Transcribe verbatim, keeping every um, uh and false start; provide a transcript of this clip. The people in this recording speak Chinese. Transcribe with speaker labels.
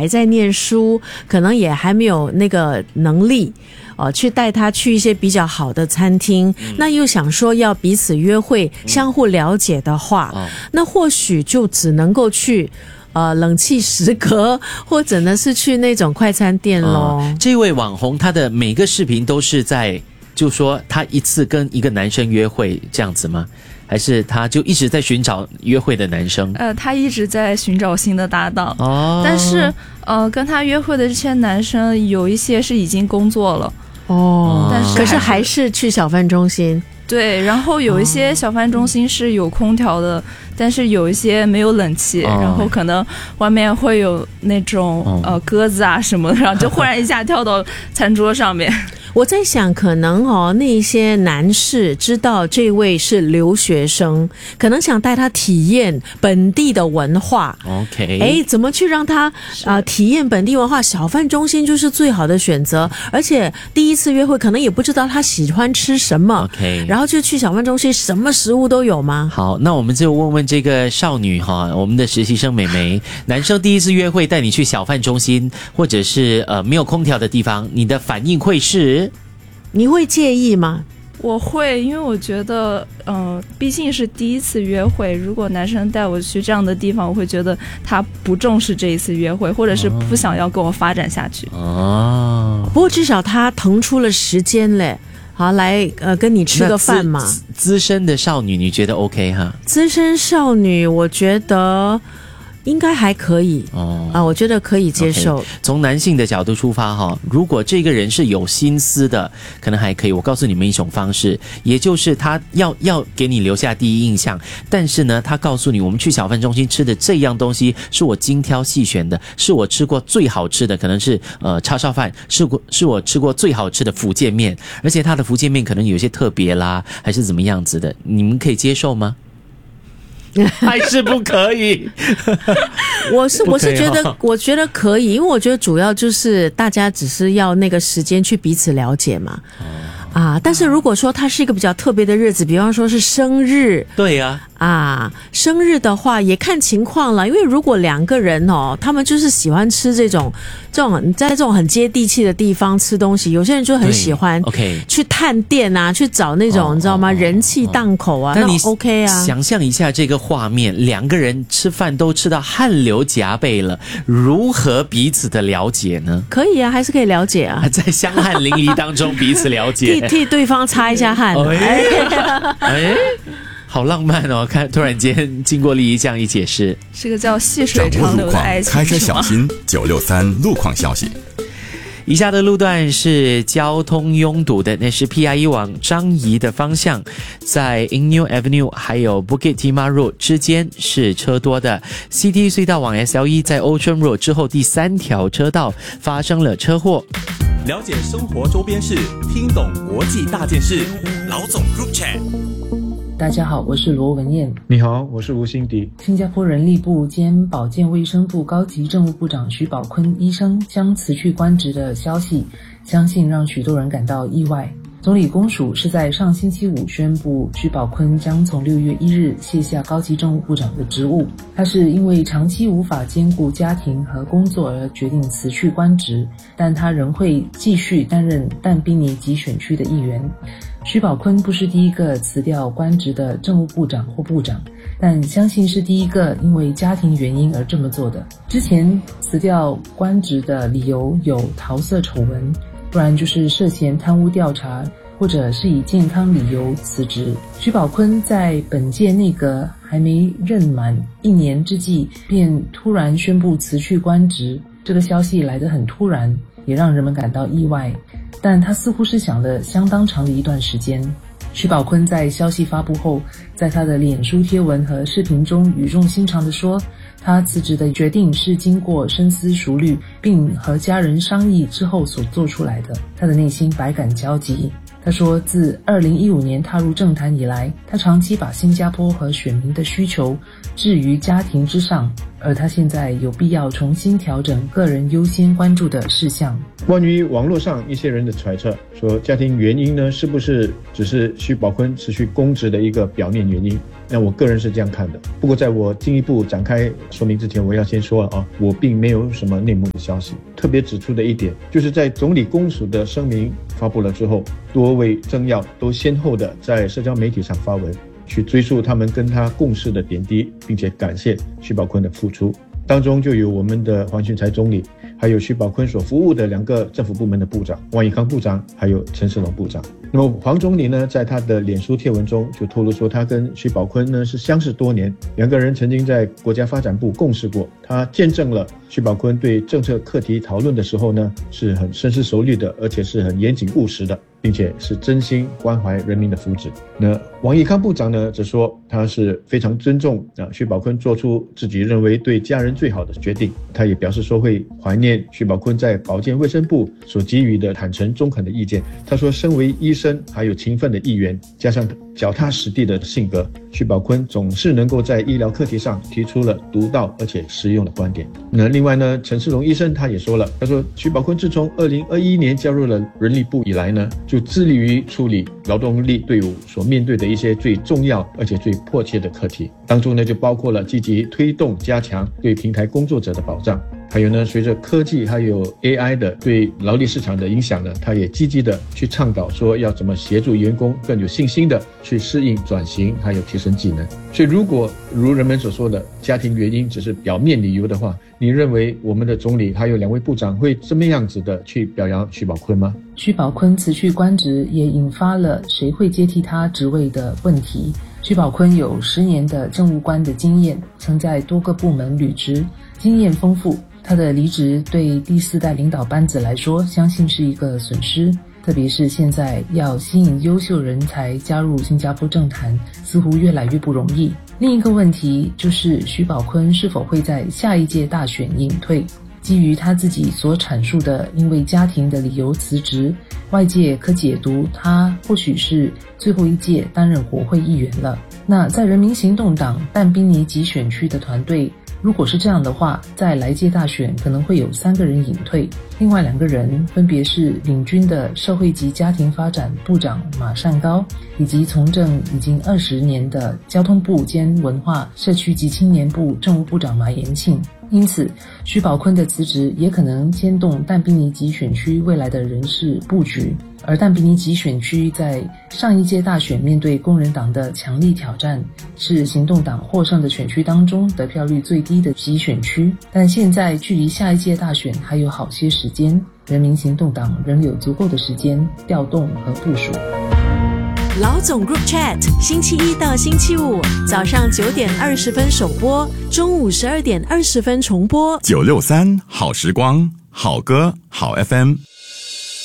Speaker 1: 还在念书，可能也还没有那个能力哦，去带他去一些比较好的餐厅，嗯、那又想说要彼此约会、嗯、相互了解的话、哦、那或许就只能够去呃，冷气十格，或者呢是去那种快餐店咯、
Speaker 2: 嗯、这位网红他的每个视频都是在就说他一次跟一个男生约会这样子吗？还是他就一直在寻找约会的男生？
Speaker 3: 呃，他一直在寻找新的搭档
Speaker 2: 哦，
Speaker 3: 但是呃，跟他约会的这些男生有一些是已经工作了
Speaker 1: 哦，
Speaker 3: 但是
Speaker 1: 可是还是去小贩中心。
Speaker 3: 对，然后有一些小贩中心是有空调的、哦、但是有一些没有冷气、哦、然后可能外面会有那种、哦、呃鸽子啊什么的，然后就忽然一下跳到餐桌上面。
Speaker 1: 我在想可能哦，那些男士知道这位是留学生，可能想带他体验本地的文化。
Speaker 2: OK，
Speaker 1: 诶，怎么去让他呃体验本地文化？小贩中心就是最好的选择，而且第一次约会可能也不知道他喜欢吃什么
Speaker 2: OK，
Speaker 1: 然后就去小贩中心，什么食物都有吗？
Speaker 2: 好，那我们就问问这个少女哈，我们的实习生美眉，男生第一次约会带你去小贩中心或者是呃没有空调的地方，你的反应会是？
Speaker 1: 你会介意吗？
Speaker 3: 我会，因为我觉得呃，毕竟是第一次约会，如果男生带我去这样的地方，我会觉得他不重视这一次约会，或者是不想要跟我发展下去。
Speaker 2: 哦，
Speaker 1: 不过至少他腾出了时间嘞，好来呃跟你吃个饭嘛。
Speaker 2: 资, 资深的少女你觉得 OK 哈？
Speaker 1: 资深少女我觉得应该还可以哦，啊，我觉得可以接受。
Speaker 2: Okay, 从男性的角度出发哈，如果这个人是有心思的，可能还可以。我告诉你们一种方式，也就是他要要给你留下第一印象，但是呢，他告诉你，我们去小贩中心吃的这样东西是我精挑细选的，是我吃过最好吃的，可能是呃叉烧饭，是过是我吃过最好吃的福建面，而且他的福建面可能有些特别啦，还是怎么样子的，你们可以接受吗？还是不可以？
Speaker 1: 我是我是觉得我觉得可以，因为我觉得主要就是大家只是要那个时间去彼此了解嘛。啊，但是如果说它是一个比较特别的日子，比方说是生日，
Speaker 2: 对呀、
Speaker 1: 啊，啊，生日的话也看情况了，因为如果两个人哦，他们就是喜欢吃这种这种在这种很接地气的地方吃东西，有些人就很喜欢
Speaker 2: OK
Speaker 1: 去探店啊，去找那种、哦、你知道吗、哦、人气档口啊，
Speaker 2: 那你
Speaker 1: OK 啊。
Speaker 2: 想象一下这个画面，两个人吃饭都吃到汗流浃背了，如何彼此的了解呢？
Speaker 1: 可以啊，还是可以了解啊，
Speaker 2: 在香汗淋漓当中彼此了解，
Speaker 1: 替替对方擦一下汗。
Speaker 2: 哎，哎，好浪漫哦！看，突然间经过丽姨这样一解释，
Speaker 3: 是个叫细水长流的爱情。
Speaker 4: 开车小心九六三路况消息。
Speaker 2: 以下的路段是交通拥堵的，那是 P I E 往樟宜的方向，在 Inu Avenue 还有 Bukit Timah Road 之间是车多的。C T 隧道往 S L E 在 Ocean Road 之后第三条车道发生了车祸。
Speaker 5: 了解生活周边事，听懂国际大件事。老总 Group Chat。
Speaker 6: 大家好，我是罗文燕。
Speaker 7: 你好，我是吴欣迪。
Speaker 6: 新加坡人力部兼保健卫生部高级政务部长徐宝坤医生将辞去官职的消息，相信让许多人感到意外。总理公署是在上星期五宣布，徐宝坤将从六月一日卸下高级政务部长的职务。他是因为长期无法兼顾家庭和工作而决定辞去官职，但他仍会继续担任但宾尼集选区的议员。徐宝坤不是第一个辞掉官职的政务部长或部长，但相信是第一个因为家庭原因而这么做的。之前辞掉官职的理由有桃色丑闻，不然就是涉嫌贪污调查，或者是以健康理由辞职。徐宝坤在本届内阁还没任满一年之际，便突然宣布辞去官职，这个消息来得很突然，也让人们感到意外。但他似乎是想了相当长的一段时间。徐宝坤在消息发布后，在他的脸书贴文和视频中语重心长地说，他辞职的决定是经过深思熟虑并和家人商议之后所做出来的，他的内心百感交集。他说，自二零一五年踏入政坛以来，他长期把新加坡和选民的需求置于家庭之上， 而他现在有必要重新调整个人优先关注的事项。
Speaker 7: 关于网络上一些人的揣测，说家庭原因呢，是不是只是徐宝坤辞去公职的一个表面原因？那我个人是这样看的。不过在我进一步展开说明之前，我要先说啊，我并没有什么内幕的消息。特别指出的一点，就是在总理公署的声明发布了之后，多位政要都先后的在社交媒体上发文，去追溯他们跟他共事的点滴，并且感谢徐宝坤的付出。当中就有我们的黄循财总理，还有徐宝坤所服务的两个政府部门的部长，王以康部长还有陈世龙部长。那么黄总理呢，在他的脸书贴文中就透露说，他跟徐宝坤呢是相识多年，两个人曾经在国家发展部共事过。他见证了徐宝坤对政策课题讨论的时候呢，是很深思熟虑的，而且是很严谨务实的，并且是真心关怀人民的福祉。那王以康部长呢，则说他是非常尊重啊徐宝坤做出自己认为对家人最好的决定。他也表示说会怀念徐宝坤在保健卫生部所给予的坦诚中肯的意见。他说，身为医生还有勤奋的议员，加上脚踏实地的性格，徐宝坤总是能够在医疗课题上提出了独到而且实用的观点。那另外呢，陈世龙医生他也说了，他说徐宝坤自从二零二一年加入了人力部以来呢，就致力于处理劳动力队伍所面对的一些最重要而且最迫切的课题，当中呢就包括了积极推动加强对平台工作者的保障，还有呢，随着科技还有 A I 的对劳力市场的影响呢，他也积极的去倡导说要怎么协助员工更有信心的去适应转型，还有提升技能。所以如果如人们所说的家庭原因只是表面理由的话，你认为我们的总理还有两位部长会这么样子的去表扬徐宝坤吗？
Speaker 6: 徐宝坤辞去官职也引发了谁会接替他职位的问题。徐宝坤有十年的政务官的经验，曾在多个部门履职，经验丰富。他的离职对第四代领导班子来说，相信是一个损失。特别是现在要吸引优秀人才加入新加坡政坛，似乎越来越不容易。另一个问题就是徐宝坤是否会在下一届大选隐退。基于他自己所阐述的因为家庭的理由辞职，外界可解读他或许是最后一届担任国会议员了。那在人民行动党但宾尼集选区的团队，如果是这样的话，在来届大选可能会有三个人隐退，另外两个人分别是领军的社会及家庭发展部长马善高，以及从政已经二十年的交通部兼文化社区及青年部政务部长马延庆。因此徐宝坤的辞职也可能牵动但宾尼集选区未来的人事布局。而但宾尼集选区在上一届大选面对工人党的强力挑战，是行动党获胜的选区当中得票率最低的集选区。但现在距离下一届大选还有好些时间，人民行动党仍有足够的时间调动和部署。
Speaker 1: 老总 Group Chat 星期一到星期五早上九点二十分首播，中午十二点二十分重播。
Speaker 4: 九六三好时光，好歌好 F M。